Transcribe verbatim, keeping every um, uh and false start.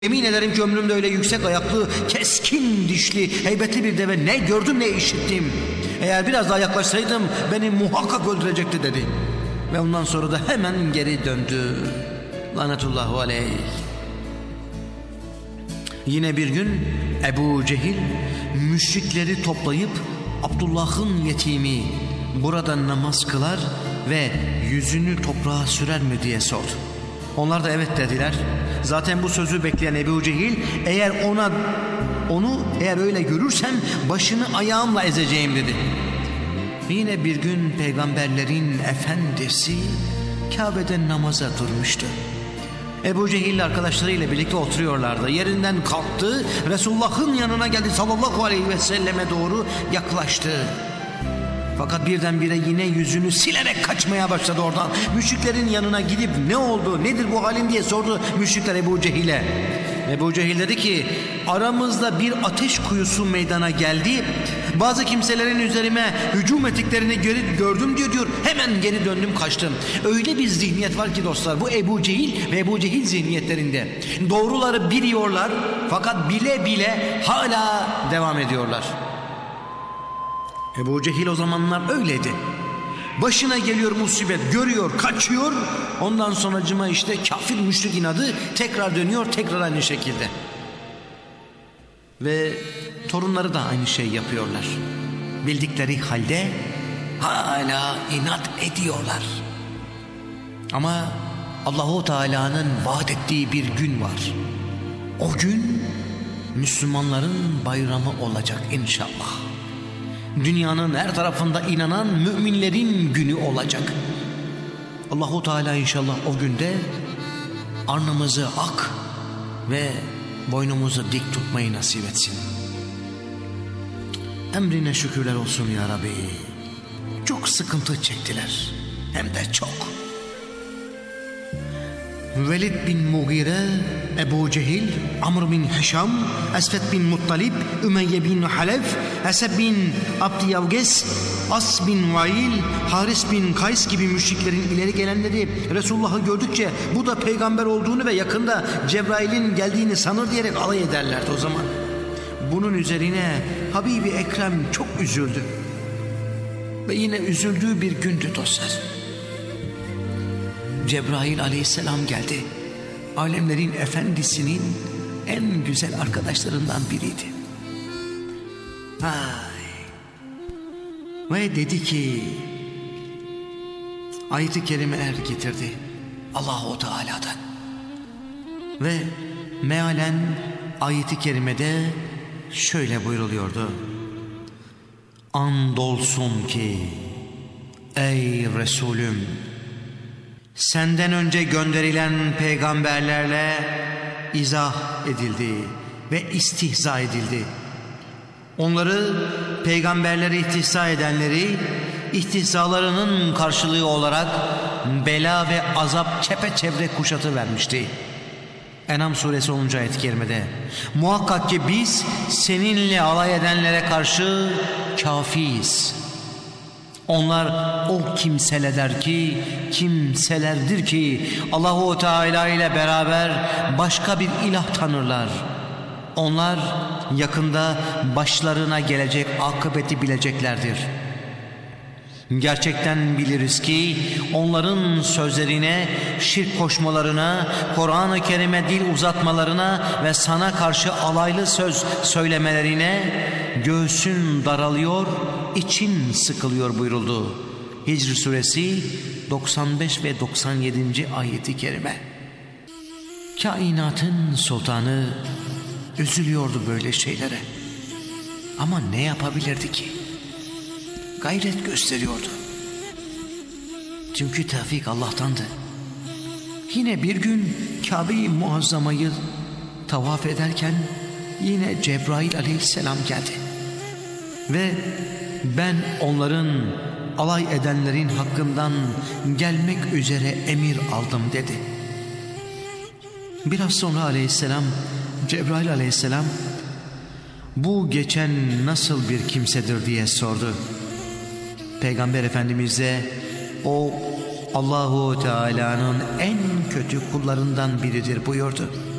Yemin ederim ki ömrümde öyle yüksek ayaklı, keskin dişli, heybetli bir deve ne gördüm ne işittim. Eğer biraz daha yaklaşsaydım beni muhakkak öldürecekti dedi. Ve ondan sonra da hemen geri döndü. Lanetullahu aleyh. Yine bir gün Ebu Cehil müşrikleri toplayıp Abdullah'ın yetimi burada namaz kılar ve yüzünü toprağa sürer mi diye sordu. Onlar da evet dediler. Zaten bu sözü bekleyen Ebu Cehil, eğer ona onu eğer öyle görürsem başını ayağımla ezeceğim dedi. Yine bir gün peygamberlerin efendisi Kabe'de namaza durmuştu. Ebu Cehil arkadaşlarıyla birlikte oturuyorlardı. Yerinden kalktı, Resulullah'ın yanına geldi, sallallahu aleyhi ve selleme doğru yaklaştı. Fakat birdenbire yine yüzünü silerek kaçmaya başladı oradan. Müşriklerin yanına gidip ne oldu, nedir bu halin diye sordu müşrikler Ebu Cehil'e. Ebu Cehil dedi ki, aramızda bir ateş kuyusu meydana geldi. Bazı kimselerin üzerime hücum ettiklerini geri gördüm diyor, diyor. Hemen geri döndüm, kaçtım. Öyle bir zihniyet var ki dostlar, bu Ebu Cehil ve Ebu Cehil zihniyetlerinde. Doğruları biliyorlar fakat bile bile hala devam ediyorlar. Ebu Cehil o zamanlar öyleydi. Başına geliyor musibet, görüyor, kaçıyor. Ondan sonracıma işte kafir müşrik inadı tekrar dönüyor, tekrar aynı şekilde. Ve torunları da aynı şey yapıyorlar. Bildikleri halde hala inat ediyorlar. Ama Allahu Teala'nın vaat ettiği bir gün var. O gün Müslümanların bayramı olacak inşallah. Dünyanın her tarafında inanan müminlerin günü olacak. Allahu Teala inşallah o günde alnımızı ak ve boynumuzu dik tutmayı nasip etsin. Emrine şükürler olsun ya Rabbi. Çok sıkıntı çektiler. Hem de çok. Velid bin Mughire, Ebu Cehil, Amr bin Hişam, Esved bin Muttalib, Ümeyye bin Halef, Eseb bin Abdiyavges, As bin Vail, Haris bin Kays gibi müşriklerin ileri gelenleri Resulullah'ı gördükçe bu da peygamber olduğunu ve yakında Cebrail'in geldiğini sanır diyerek alay ederlerdi o zaman. Bunun üzerine Habibi Ekrem çok üzüldü. Ve yine üzüldüğü bir gündü dostlar. Cebrail aleyhisselam geldi. Alemlerin efendisinin en güzel arkadaşlarından biriydi. Ay. Ve dedi ki, ayet-i kerimeler getirdi Allahu Teala'dan. Ve mealen ayet-i kerimede şöyle buyruluyordu. Andolsun ki ey Resulüm, senden önce gönderilen peygamberlerle izah edildi ve istihza edildi. Onları, peygamberleri istihza edenleri, istihzalarının karşılığı olarak bela ve azap çepeçevre kuşatı vermişti. En'am suresi onuncu ayet-i kerimede, muhakkak ki biz seninle alay edenlere karşı kafiyiz. Onlar o kimseler ki, kimselerdir ki Allahu Teala ile beraber başka bir ilah tanırlar. Onlar yakında başlarına gelecek akıbeti bileceklerdir. Gerçekten biliriz ki onların sözlerine, şirk koşmalarına, Kur'an-ı Kerim'e dil uzatmalarına ve sana karşı alaylı söz söylemelerine göğsün daralıyor, için sıkılıyor buyuruldu. Hicr suresi doksan beş ve doksan yedinci ayeti kerime. Kainatın sultanı üzülüyordu böyle şeylere. Ama ne yapabilirdi ki? Gayret gösteriyordu. Çünkü tevfik Allah'tandı. Yine bir gün Kabe-i Muazzama'yı tavaf ederken yine Cebrail aleyhisselam geldi. Ve ben onların alay edenlerin hakkından gelmek üzere emir aldım dedi. Biraz sonra aleyhisselam, Cebrail aleyhisselam, bu geçen nasıl bir kimsedir diye sordu. Peygamber Efendimiz de o Allahu Teala'nın en kötü kullarından biridir buyurdu.